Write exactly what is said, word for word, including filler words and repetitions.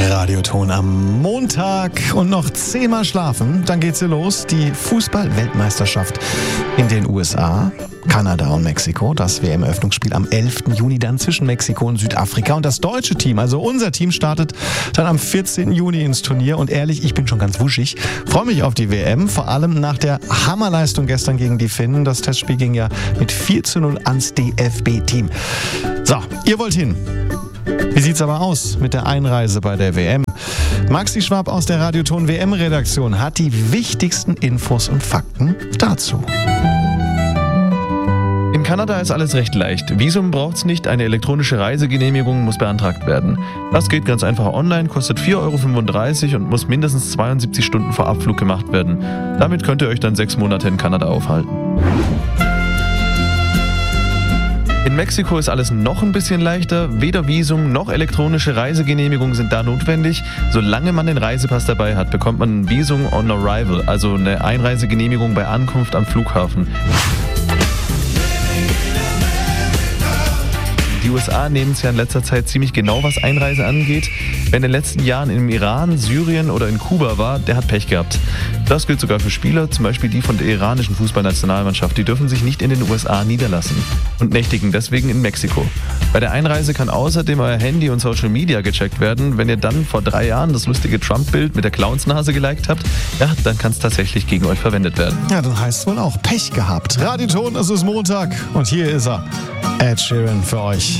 Radioton am Montag und noch zehnmal schlafen, dann geht's hier los. Die Fußball-Weltmeisterschaft in den U S A, Kanada und Mexiko. Das W M-Eröffnungsspiel am elften Juni dann zwischen Mexiko und Südafrika. Und das deutsche Team, also unser Team, startet dann am vierzehnten Juni ins Turnier. Und ehrlich, ich bin schon ganz wuschig. Freue mich auf die W M, vor allem nach der Hammerleistung gestern gegen die Finnen. Das Testspiel ging ja mit vier zu null ans D F B-Team. So, ihr wollt hin. Wie sieht's aber aus mit der Einreise bei der W M? Maxi Schwab aus der Radioton W M-Redaktion hat die wichtigsten Infos und Fakten dazu. In Kanada ist alles recht leicht. Visum braucht's nicht, eine elektronische Reisegenehmigung muss beantragt werden. Das geht ganz einfach online, kostet vier Euro fünfunddreißig und muss mindestens zweiundsiebzig Stunden vor Abflug gemacht werden. Damit könnt ihr euch dann sechs Monate in Kanada aufhalten. In Mexiko ist alles noch ein bisschen leichter. Weder Visum noch elektronische Reisegenehmigung sind da notwendig. Solange man den Reisepass dabei hat, bekommt man ein Visum on arrival, also eine Einreisegenehmigung bei Ankunft am Flughafen. Die U S A nehmen es ja in letzter Zeit ziemlich genau, was Einreise angeht. Wer in den letzten Jahren im Iran, Syrien oder in Kuba war, der hat Pech gehabt. Das gilt sogar für Spieler, zum Beispiel die von der iranischen Fußballnationalmannschaft. Die dürfen sich nicht in den U S A niederlassen und nächtigen deswegen in Mexiko. Bei der Einreise kann außerdem euer Handy und Social Media gecheckt werden. Wenn ihr dann vor drei Jahren das lustige Trump-Bild mit der Clownsnase geliked habt, ja, dann kann es tatsächlich gegen euch verwendet werden. Ja, dann heißt es wohl auch Pech gehabt. Radioton, es ist Montag und hier ist er. Ed Sheeran für euch.